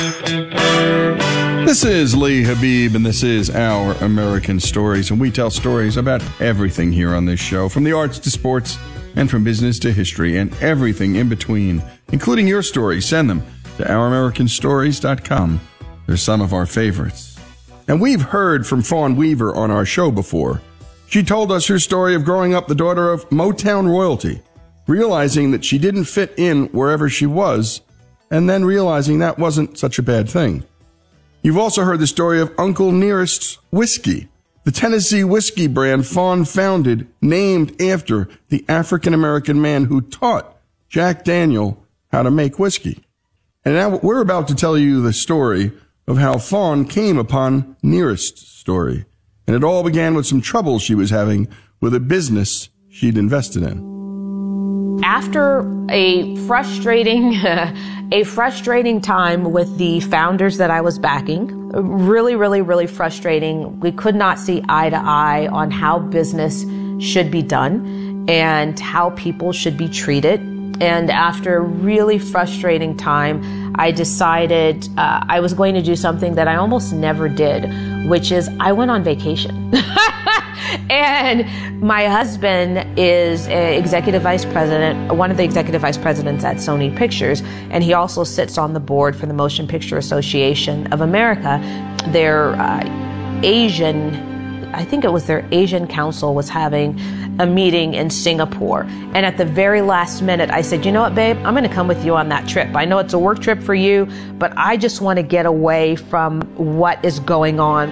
This is Lee Habib, and this is Our American Stories, and we tell stories about everything here on this show, from the arts to sports, and from business to history, and everything in between, including your stories. Send them to ouramericanstories.com. They're some of our favorites. And we've heard from Fawn Weaver on our show before. She told us her story of growing up the daughter of Motown royalty, realizing that she didn't fit in wherever she was, and then realizing that wasn't such a bad thing. You've also heard the story of Uncle Nearest's Whiskey, the Tennessee whiskey brand Fawn founded, named after the African-American man who taught Jack Daniel how to make whiskey. And now we're about to tell you the story of how Fawn came upon Nearest's story. And it all began with some trouble she was having with a business she'd invested in. After a frustrating time with the founders that I was backing, really frustrating. We could not see eye to eye on how business should be done and how people should be treated. And after a really frustrating time, I decided I was going to do something that I almost never did, which is I went on vacation. And my husband is executive vice president, one of the executive vice presidents at Sony Pictures, and he also sits on the board for the Motion Picture Association of America. Their their Asian council was having a meeting in Singapore. And at the very last minute, I said, you know what, babe, I'm going to come with you on that trip. I know it's a work trip for you, but I just want to get away from what is going on.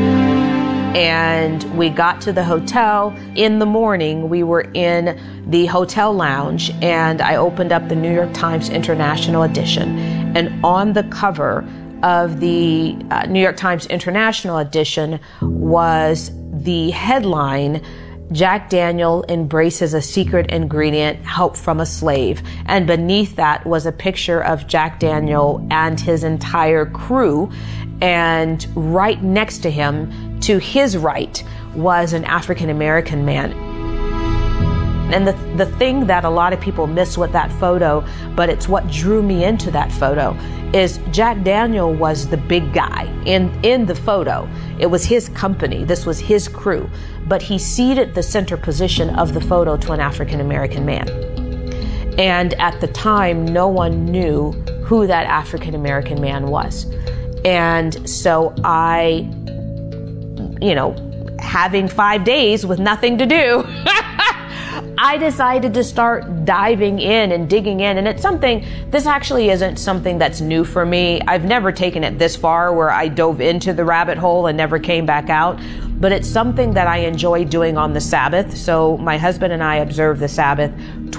And we got to the hotel. In the morning, we were in the hotel lounge, and I opened up the New York Times International edition. And on the cover of the New York Times International edition was the headline, Jack Daniel embraces a secret ingredient, help from a slave. And beneath that was a picture of Jack Daniel and his entire crew. And right next to him, to his right, was an African-American man. And the thing that a lot of people miss with that photo, but it's what drew me into that photo, is Jack Daniel was the big guy in the photo. It was his company. This was his crew. But he ceded the center position of the photo to an African-American man. And at the time, no one knew who that African-American man was. And so I, having 5 days with nothing to do, I decided to start diving in and digging in. And this actually isn't something that's new for me. I've never taken it this far where I dove into the rabbit hole and never came back out. But it's something that I enjoy doing on the Sabbath. So my husband and I observe the Sabbath